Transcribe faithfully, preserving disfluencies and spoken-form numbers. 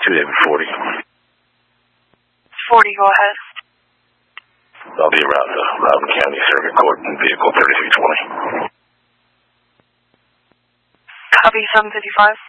two David forty. forty, go ahead. I'll be around the Loudoun County Circuit Court in vehicle thirty-three twenty. Copy seven fifty-five.